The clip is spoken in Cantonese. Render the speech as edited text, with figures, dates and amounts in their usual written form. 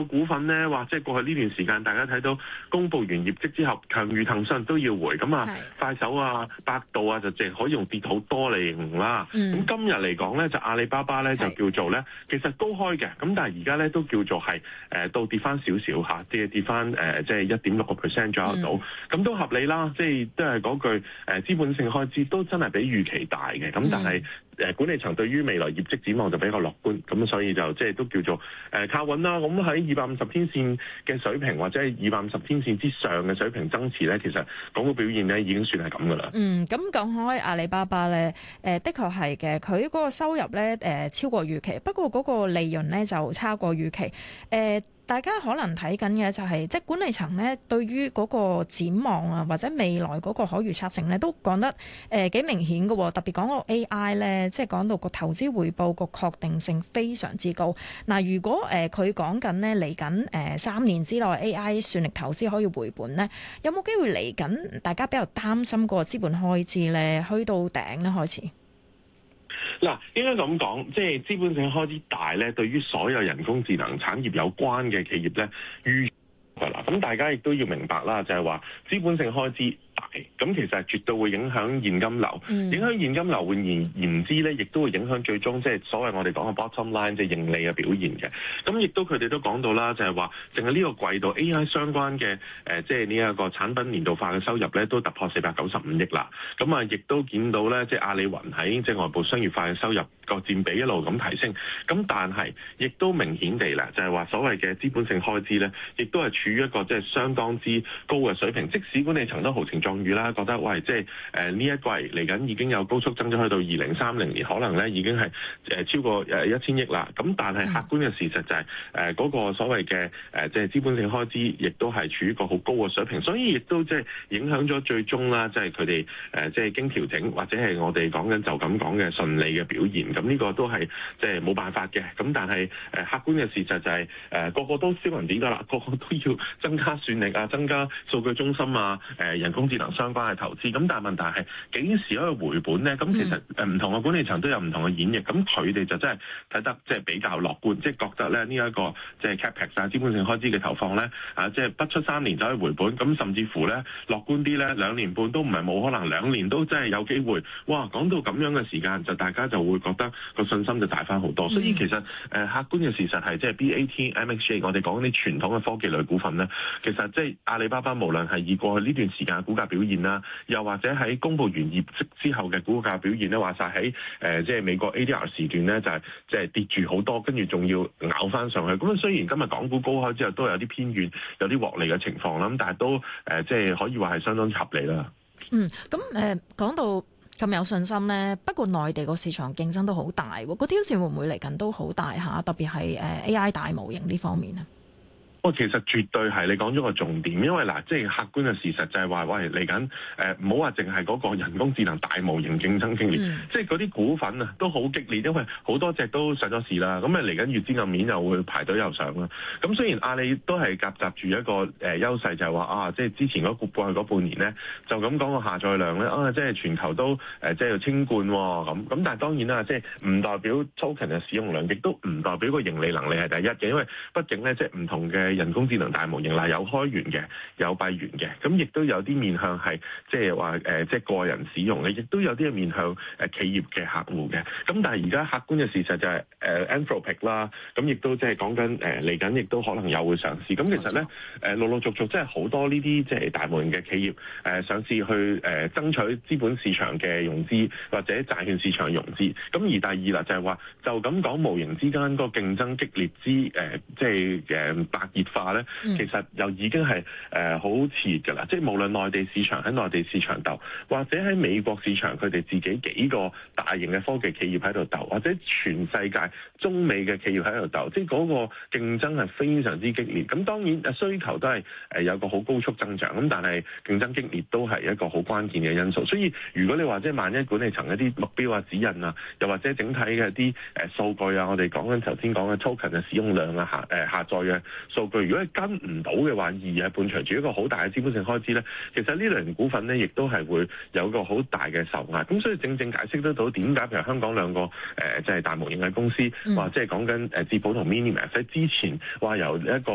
股份咧，或者過去呢段時間大家睇到公佈完業績之後，強如騰訊都要回，咁啊快手啊、百度啊就淨係可以用跌好多嚟形容啦。咁今日嚟講咧，就阿里巴巴咧就叫做咧，其實高開嘅，咁但係而家咧都叫做係到跌翻少少嚇，跌翻即係1.6% 左右到，咁都合理啦。即係都係嗰句資本性開支都真係比預期大嘅，咁但係管理層對於未來業績展望就比較樂觀，咁所以就即係都叫做靠穩啦。咁喺250天線嘅水平或者係250天線之上嘅水平增持咧，其實港股表現咧已經算係咁噶啦。 咁講開阿里巴巴咧，的確係嘅，佢嗰個收入咧超過預期，不過嗰個利潤咧就差過預期。大家可能睇緊嘅就係，即係管理層咧對於嗰個展望啊，或者未來嗰個可預測性咧，都講得幾明顯嘅喎。特別講到 AI 咧，即係講到個投資回報個確定性非常之高。嗱，如果佢講緊咧嚟緊3年之內 AI 算力投資可以回本咧，有冇機會嚟緊？大家比較擔心個資本開支咧，去到頂咧開始。 嗱，應該咁講，即係資本性開支大咧，對於所有人工智能產業有關嘅企業咧，咁大家亦都要明白啦，就係話資本性開支大，咁其實係絕對會影響現金流，影響現金流換言之咧，亦都會影響最終即係所謂我哋講嘅 bottom line，即係盈利嘅表現嘅。咁亦都佢哋都講到啦，就係話淨係呢個季度 AI 相關嘅即係呢一個產品年度化嘅收入咧，都突破495億啦。咁啊，亦都見到咧，即係阿里雲喺即係外部商業化嘅收入個佔比一路咁提升。咁但係亦都明顯地啦，就係話所謂嘅資本性開支咧，亦都係處於一個即係相當之高嘅水平。即使管理層都豪情壯語啦，覺得喂，即係呢一季嚟緊已經有高速增長，去到2030年，可能咧已經係超過1000億啦。咁但係客觀嘅事實就係嗰個所謂嘅即係資本性開支，亦都係處於一個好高嘅水平，所以亦都即係影響咗最終啦，即係佢哋即係經調整或者係我哋講緊就咁講嘅順利嘅表現。咁呢個都係即係冇辦法嘅。咁但係客觀嘅事實就係個個都燒銀紙㗎啦，個個都要增加算力啊，增加數據中心啊，人工智能相關嘅投資。咁但係問題係幾時可以回本咧？咁其實唔同嘅管理層都有唔同嘅演繹。咁佢哋就真係睇得即係比較樂觀，即係覺得咧呢一個即係 capex 啊資本性開支嘅投放咧即係不出3年就可以回本。咁甚至乎咧樂觀啲咧2年半都唔係冇可能2年都真係有機會。哇！講到咁樣嘅時間，就大家就會覺得個信心就大翻好多。所以其實客觀嘅事實係即係 BAT、MHA 我哋講啲傳統嘅科技類股份咧，其實即係阿里巴巴無論係以過去呢段時間嘅股價表現啦，又或者喺公佈完業績之後嘅股價表現咧，話晒喺即係美國 ADR 時段咧，就係即係跌住好多，跟住仲要咬翻上去。咁雖然今日港股高開之後都有啲偏軟，有啲獲利嘅情況啦，咁但係都即係可以話係相當合理啦。 咁講到咁有信心咧，不過內地個市場競爭都好大喎，個挑戰會唔會嚟緊都好大下？特別係AI 大模型呢方面啊？ 其實絕對係你講咗個重點，因為嗱，即係客觀嘅事實就係話，喂嚟緊唔好話淨係嗰個人工智能大模型競爭激烈，即係嗰啲股份啊都好激烈，因為好多隻都上咗市啦，咁嚟緊月資暗面又會排隊又上啦。咁雖然阿里都係夾雜住一個優勢，就係話即係之前過去嗰半年咧，就咁講個下載量咧即係全球都即係清冠喎咁。但係當然啦，即係唔代表 token 嘅使用量，亦都唔代表個盈利能力係第一嘅，因為畢竟咧即係唔同嘅人工智能大模型嗱，有開源嘅，有閉源嘅，咁亦都有啲面向係即係話即係個人使用嘅，亦都有啲係面向企業嘅客戶嘅。咁但係而家客觀嘅事實就係Anthropic 啦，咁亦都即係講緊嚟緊，亦都可能有會上市。咁其實咧陸陸續續即係好多呢啲即係大模型嘅企業上市去爭取資本市場嘅融資或者債券市場融資。咁而第二啦就係話就咁講模型之間個競爭激烈之即係白熱化咧，其實又已經係好熾熱㗎啦。即係無論內地市場喺內地市場鬥，或者喺美國市場佢哋自己幾個大型嘅科技企業喺度鬥，或者全世界中美嘅企業喺度鬥，即係嗰個競爭係非常之激烈。咁當然需求都係有個好高速增長，咁但係競爭激烈都係一個好關鍵嘅因素。所以如果你話即係萬一管理層一啲目標啊指引啊，又或者整體嘅啲數據啊，我哋講緊頭先講嘅 token 嘅使用量啊下載嘅數據，如果係跟唔到嘅話，而係伴隨住一個好大嘅資本性開支咧，其實呢類型股份咧，亦都係會有一個好大嘅受壓。咁所以正正解釋得到點解譬如香港兩個即係大模型嘅公司，或者係講緊智普同 Minimax 喺之前話由一個